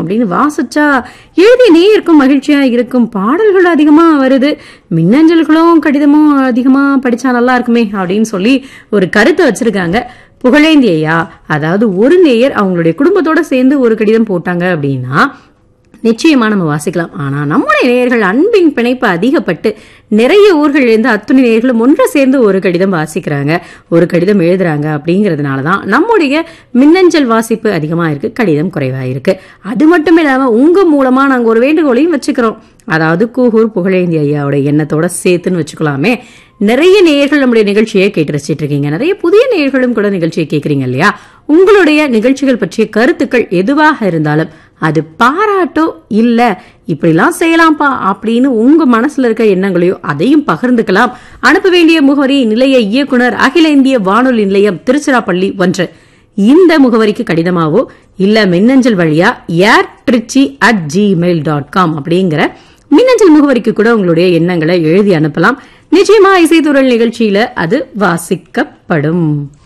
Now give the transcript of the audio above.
அப்படின்னு வாசிச்சா எழுதி நேயருக்கும் மகிழ்ச்சியா இருக்கும், பாடல்கள் அதிகமா வருது, மின்னஞ்சல்களும் கடிதமும் அதிகமா படிச்சா நல்லா இருக்குமே அப்படின்னு சொல்லி ஒரு கருத்தை வச்சிருக்காங்க புகழேந்தி ஐயா. அதாவது ஒரு நேயர் அவங்களுடைய குடும்பத்தோட சேர்ந்து ஒரு கடிதம் போட்டாங்க அப்படின்னா நிச்சயமா நம்ம வாசிக்கலாம். ஆனா நம்முடைய நேயர்கள் அன்பின் பிணைப்பு அதிகப்பட்டு நிறைய ஊர்கள் இருந்து அத்துணை நேயர்களும் ஒன்று சேர்ந்து ஒரு கடிதம் வாசிக்கிறாங்க, ஒரு கடிதம் எழுதுறாங்க. அப்படிங்கறதுனாலதான் நம்முடைய மின்னஞ்சல் வாசிப்பு அதிகமா இருக்கு, கடிதம் குறைவா இருக்கு. அது மட்டும் இல்லாம உங்க மூலமா நாங்க ஒரு வேண்டுகோளையும் வச்சுக்கிறோம். அதாவது கூகூர் புகழேந்தி ஐயாவோட எண்ணத்தோட சேர்த்துன்னு வச்சுக்கலாமே. நிறைய நேயர்கள் நம்முடைய நிகழ்ச்சியை கேட்டு ரசிச்சிட்டு இருக்கீங்க, நிறைய புதிய நேயர்களும் கூட நிகழ்ச்சியை கேட்கறீங்க இல்லையா? உங்களுடைய நிகழ்ச்சிகள் பற்றிய கருத்துக்கள் எதுவாக இருந்தாலும் அது பாராட்டோ இல்ல இப்படிலாம் செய்யலாம்ப்பா அப்படின்னு உங்க மனசுல இருக்க எண்ணங்களையோ அதையும் பகிர்ந்துக்கலாம். அனுப்ப வேண்டிய முகவரி நிலைய இயக்குனர், அகில இந்திய வானொலி நிலையம், திருச்சிராப்பள்ளி 1. இந்த முகவரிக்கு கடிதமாவோ இல்ல மின்னஞ்சல் வழியா airtrichy@gmail.com அப்படிங்கிற மின்னஞ்சல் முகவரிக்கு கூட உங்களுடைய எண்ணங்களை எழுதி அனுப்பலாம். நிச்சயமா இசைத்துறல் நிகழ்ச்சியில அது வாசிக்கப்படும்.